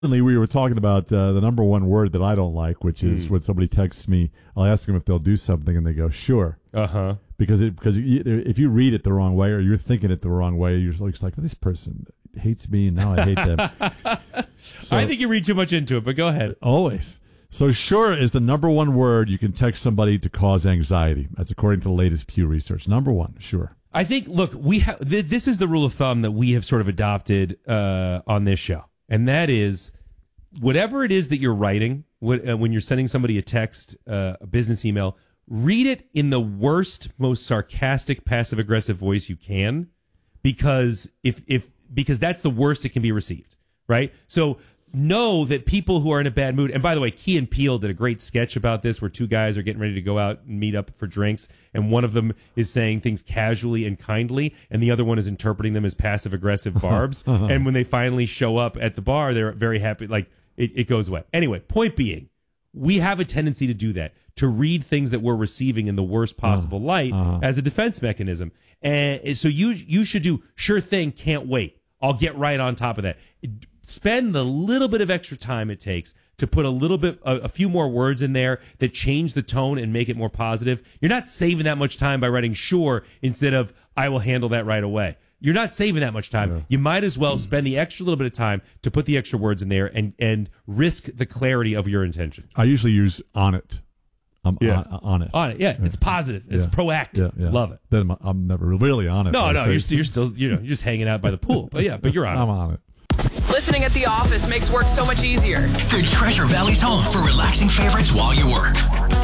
We were talking about the number one word that I don't like, which is when somebody texts me, I'll ask them if they'll do something, and they go, sure. Uh-huh. Because if you read it the wrong way or you're thinking it the wrong way, you're just like, well, this person hates me, and now I hate them. So, I think you read too much into it, but go ahead. Always. So sure is the number one word you can text somebody to cause anxiety. That's according to the latest Pew research. Number one, sure. I think, look, this is the rule of thumb that we have sort of adopted on this show. And that is, whatever it is that you're writing, when you're sending somebody a text, a business email, read it in the worst, most sarcastic, passive-aggressive voice you can, because because that's the worst it can be received, right? So know that people who are in a bad mood, and by the way, Key and Peele did a great sketch about this where two guys are getting ready to go out and meet up for drinks, and one of them is saying things casually and kindly, and the other one is interpreting them as passive-aggressive barbs. And when they finally show up at the bar, they're very happy, like it goes away. Anyway, point being, we have a tendency to do that, to read things that we're receiving in the worst possible light as a defense mechanism. And so you should do, sure thing, can't wait. I'll get right on top of that. Spend the little bit of extra time it takes to put a few more words in there that change the tone and make it more positive. You're not saving that much time by writing sure instead of I will handle that right away. You're not saving that much time. Yeah. You might as well spend the extra little bit of time to put the extra words in there and risk the clarity of your intention. I usually use on it. On it. On it, yeah. It's positive. It's proactive. Yeah. Love it. Then I'm never really on it. No, you're still you're just hanging out by the pool. But yeah, but you're on it. I'm on it. Listening at the office makes work so much easier. The Treasure Valley's home for relaxing favorites while you work.